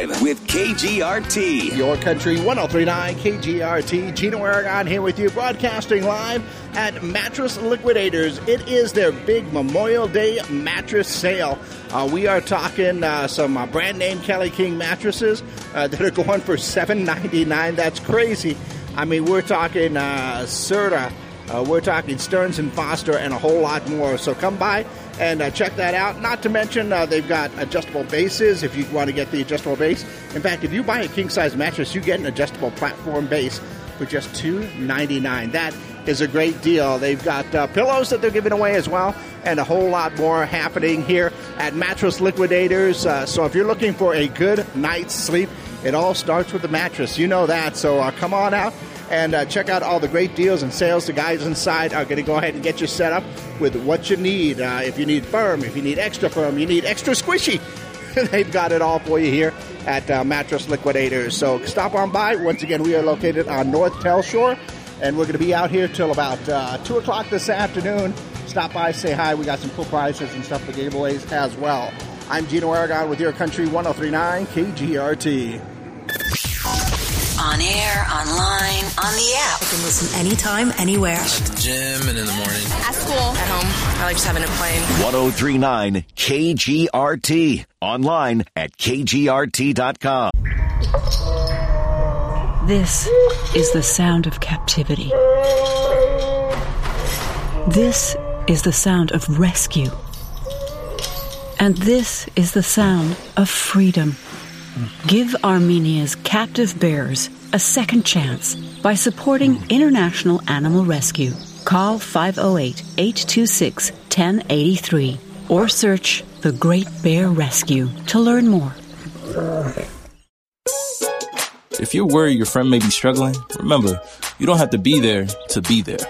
Live with KGRT. Your Country 103.9 KGRT. Gino Aragon here with you, broadcasting live at Mattress Liquidators. It is their big Memorial Day mattress sale. We are talking some brand name Kelly King mattresses that are going for $7.99. That's crazy. I mean, we're talking Serta. We're talking Stearns & Foster and a whole lot more. So come by and check that out. Not to mention, they've got adjustable bases if you want to get the adjustable base. In fact, if you buy a king-size mattress, you get an adjustable platform base for just $2.99. That is a great deal. They've got pillows that they're giving away as well, and a whole lot more happening here at Mattress Liquidators. So if you're looking for a good night's sleep, it all starts with the mattress. You know that. So come on out and check out all the great deals and sales. The guys inside are going to go ahead and get you set up with what you need. If you need firm, if you need extra firm, you need extra squishy, they've got it all for you here at Mattress Liquidators. So stop on by. Once again, we are located on North Tell Shore, and we're going to be out here till about 2 o'clock this afternoon. Stop by, say hi. We got some cool prizes and stuff for giveaways as well. I'm Gino Aragon with Your Country 103.9 KGRT. On air, online, on the app. You can listen anytime, anywhere. At the gym and in the morning. At school. At home. I like just having it playing. 103.9 KGRT. Online at KGRT.com. This is the sound of captivity. This is the sound of rescue. And this is the sound of freedom. Give Armenia's captive bears a second chance by supporting International Animal Rescue. Call 508-826-1083 or search The Great Bear Rescue to learn more. If you're worried your friend may be struggling, remember, you don't have to be there to be there.